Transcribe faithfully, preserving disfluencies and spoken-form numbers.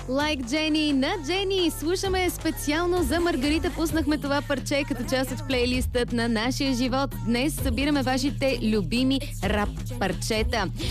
Like Jenny на Jenny. Слушаме специално за Маргарита. Пуснахме това парче като част от плейлистът на нашия живот. Днес събираме вашите любими рап парчета.